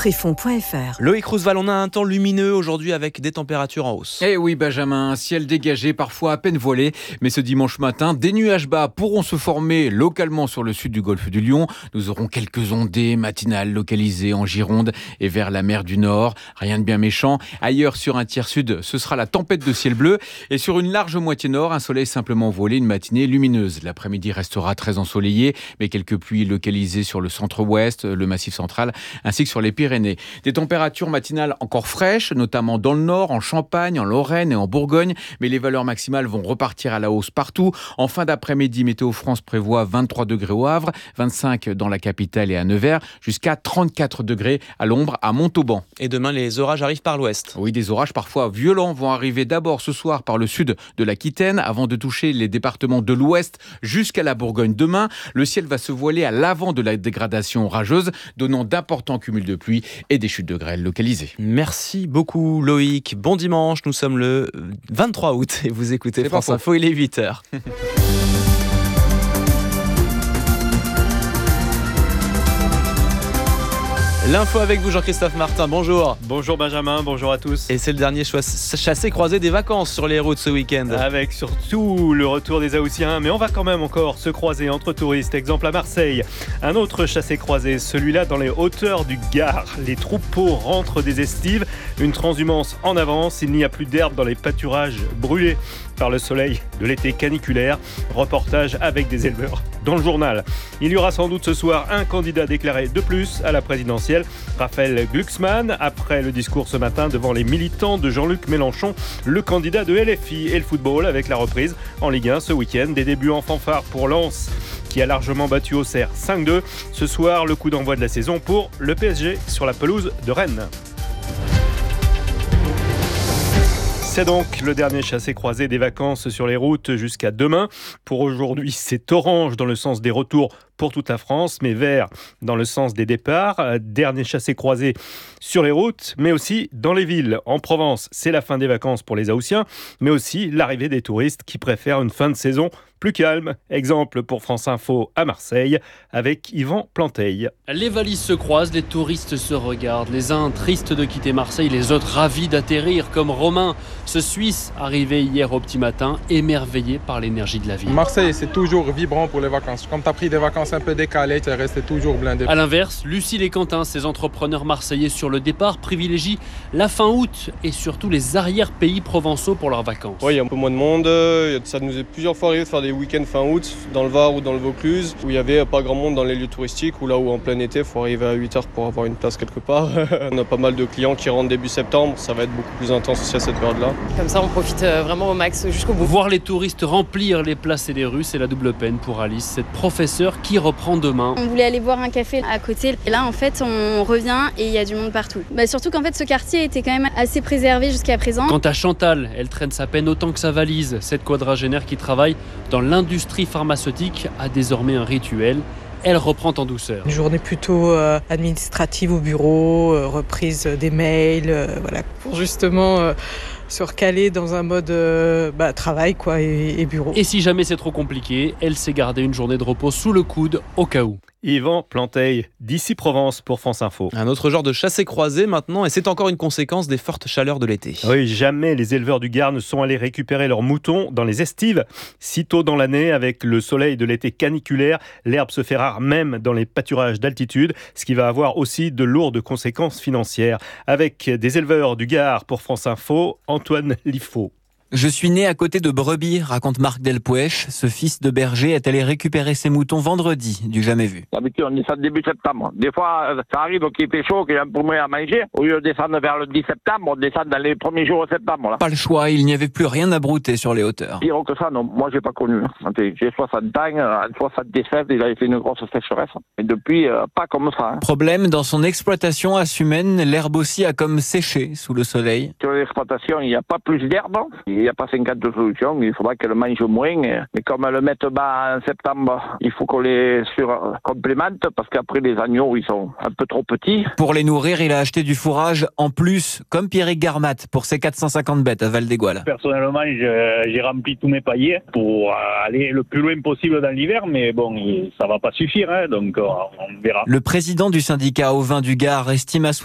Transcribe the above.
Tréfond.fr. Loïc Roosevelt, on a un temps lumineux aujourd'hui avec des températures en hausse. Eh oui Benjamin, un ciel dégagé, parfois à peine voilé. Mais ce dimanche matin, des nuages bas pourront se former localement sur le sud du golfe du Lion. Nous aurons quelques ondées matinales localisées en Gironde et vers la mer du Nord. Rien de bien méchant. Ailleurs sur un tiers sud, ce sera la tempête de ciel bleu. Et sur une large moitié nord, un soleil simplement voilé, une matinée lumineuse. L'après-midi restera très ensoleillé, mais quelques pluies localisées sur le centre-ouest, le massif central, ainsi que sur les Pyrénées. Des températures matinales encore fraîches, notamment dans le nord, en Champagne, en Lorraine et en Bourgogne, mais les valeurs maximales vont repartir à la hausse partout. En fin d'après-midi, Météo France prévoit 23 degrés au Havre, 25 dans la capitale et à Nevers, jusqu'à 34 degrés à l'ombre à Montauban. Et demain, les orages arrivent par l'ouest. Oui, des orages parfois violents vont arriver d'abord ce soir par le sud de l'Aquitaine, avant de toucher les départements de l'ouest jusqu'à la Bourgogne. Demain, le ciel va se voiler à l'avant de la dégradation orageuse, donnant d'importants cumuls de pluie et des chutes de grêle localisées. Merci beaucoup Loïc. Bon dimanche, nous sommes le 23 août et vous écoutez France Info, il est 8h. L'info avec vous Jean-Christophe Martin, bonjour. Bonjour Benjamin, bonjour à tous. Et c'est le dernier chassé-croisé des vacances sur les routes ce week-end. Avec surtout le retour des Haussiens, mais on va quand même encore se croiser entre touristes. Exemple à Marseille, un autre chassé-croisé, celui-là dans les hauteurs du Gard. Les troupeaux rentrent des estives, une transhumance en avance, il n'y a plus d'herbe dans les pâturages brûlés par le soleil de l'été caniculaire. Reportage avec des éleveurs dans le journal. Il y aura sans doute ce soir un candidat déclaré de plus à la présidentielle, Raphaël Glucksmann. Après le discours ce matin devant les militants de Jean-Luc Mélenchon, le candidat de LFI et le football avec la reprise en Ligue 1 ce week-end. Des débuts en fanfare pour Lens qui a largement battu Auxerre 5-2. Ce soir, le coup d'envoi de la saison pour le PSG sur la pelouse de Rennes. C'est donc le dernier chassé-croisé des vacances sur les routes jusqu'à demain. Pour aujourd'hui, c'est orange dans le sens des retours pour toute la France, mais vert dans le sens des départs. Dernier chassé-croisé sur les routes, mais aussi dans les villes. En Provence, c'est la fin des vacances pour les Haussiens, mais aussi l'arrivée des touristes qui préfèrent une fin de saison plus calme. Exemple pour France Info à Marseille, avec Yvan Planteil. Les valises se croisent, les touristes se regardent. Les uns tristes de quitter Marseille, les autres ravis d'atterrir, comme Romain, ce Suisse arrivé hier au petit matin, émerveillé par l'énergie de la ville. Marseille, c'est toujours vibrant pour les vacances. Comme tu as pris des vacances un peu décalées, tu es resté toujours blindé. A l'inverse, Lucille et Quentin, ces entrepreneurs marseillais sur le départ, privilégient la fin août et surtout les arrière-pays provençaux pour leurs vacances. Oui, il y a un peu moins de monde. Ça nous est plusieurs fois arrivé de faire des week-ends fin août dans le Var ou dans le Vaucluse où il n'y avait pas grand monde dans les lieux touristiques, ou là où en plein été il faut arriver à 8h pour avoir une place quelque part. On a pas mal de clients qui rentrent début septembre, ça va être beaucoup plus intense aussi à cette période-là. Comme ça on profite vraiment au max jusqu'au bout. Voir les touristes remplir les places et les rues, c'est la double peine pour Alice, cette professeure qui reprend demain. On voulait aller boire un café à côté et là en fait on revient et il y a du monde partout. Surtout qu'en fait ce quartier était quand même assez préservé jusqu'à présent. Quant à Chantal, elle traîne sa peine autant que sa valise. Cette quadragénaire qui travaille dans l'industrie pharmaceutique a désormais un rituel. Elle reprend en douceur. Une journée plutôt administrative au bureau, reprise des mails, voilà, pour justement se recaler dans un mode travail et bureau. Et si jamais c'est trop compliqué, elle s'est gardée une journée de repos sous le coude au cas où. Yvan Planteil, d'ici Provence pour France Info. Un autre genre de chassé-croisé maintenant, et c'est encore une conséquence des fortes chaleurs de l'été. Oui, jamais les éleveurs du Gard ne sont allés récupérer leurs moutons dans les estives. Si tôt dans l'année, avec le soleil de l'été caniculaire, l'herbe se fait rare même dans les pâturages d'altitude, ce qui va avoir aussi de lourdes conséquences financières. Avec des éleveurs du Gard pour France Info, Antoine Liffaut. Je suis né à côté de brebis, raconte Marc Delpouèche. Ce fils de berger est allé récupérer ses moutons vendredi, du jamais vu. D'habitude, on descend début septembre. Des fois, ça arrive qu'il fait chaud, qu'il y a un peu moins à manger. Au lieu de descendre vers le 10 septembre, on descend dans les premiers jours de septembre. Là. Pas le choix, il n'y avait plus rien à brouter sur les hauteurs. Pire que ça, non, moi j'ai pas connu. J'ai 60 ans, en 77, il avait fait une grosse sécheresse. Et depuis, pas comme ça. Problème, dans son exploitation à Sumène, l'herbe aussi a comme séché sous le soleil. Sur l'exploitation, il n'y a pas plus d'herbe. Il n'y a pas 50 solutions, il faudra qu'elle mange moins. Mais comme elles le mettent bas en septembre, il faut qu'on les complémente parce qu'après les agneaux, ils sont un peu trop petits. Pour les nourrir, il a acheté du fourrage en plus, comme Pierrick Garmat pour ses 450 bêtes à Val-d'Égual. Personnellement, j'ai rempli tous mes paillets pour aller le plus loin possible dans l'hiver, mais bon, ça va pas suffire, donc on verra. Le président du syndicat ovin du Gard estime à